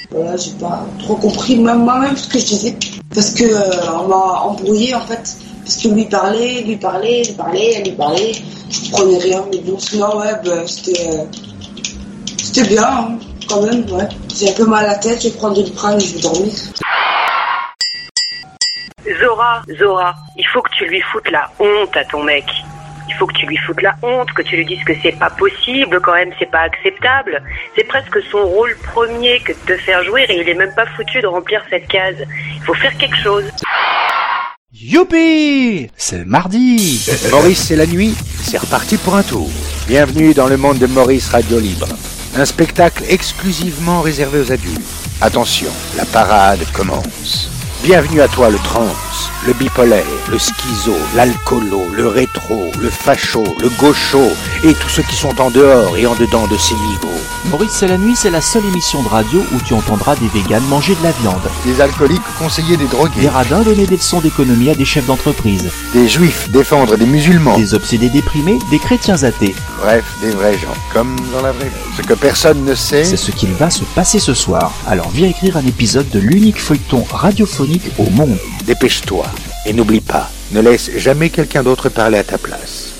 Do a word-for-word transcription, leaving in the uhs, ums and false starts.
Voilà, j'ai pas trop compris même moi-même ce que je disais. Parce que euh, on m'a embrouillé en fait. Parce que lui parlait, lui parlait, lui parlait, lui parlait. Je comprenais rien. Mais bon, sinon, ouais, bah, c'était, euh, c'était bien, hein, quand même, ouais. J'ai un peu mal à la tête, je vais prendre du prane et je vais dormir. Zora, Zora, il faut que tu lui foutes la honte à ton mec. Il faut que tu lui foutes la honte, que tu lui dises que c'est pas possible quand même, c'est pas acceptable. C'est presque son rôle premier que de te faire jouir et il est même pas foutu de remplir cette case. Il faut faire quelque chose. Youpi! C'est mardi. Maurice, c'est la nuit, c'est reparti pour un tour. Bienvenue dans le monde de Maurice Radio Libre. Un spectacle exclusivement réservé aux adultes. Attention, la parade commence. Bienvenue à toi le trans, le bipolaire, le schizo, l'alcoolo, le rétro, le facho, le gaucho et tous ceux qui sont en dehors et en dedans de ces niveaux. Maurice, c'est la nuit, c'est la seule émission de radio où tu entendras des véganes manger de la viande, Des alcooliques conseiller des drogués, des radins donner des leçons d'économie à des chefs d'entreprise, des juifs défendre des musulmans, des obsédés déprimés, des chrétiens athées. bref, des vrais gens, comme dans la vraie vie. Ce que personne ne sait, C'est ce qu'il va se passer ce soir. Alors viens écrire un épisode de l'unique feuilleton radiophonique au monde. dépêche-toi et n'oublie pas, ne laisse jamais quelqu'un d'autre parler à ta place.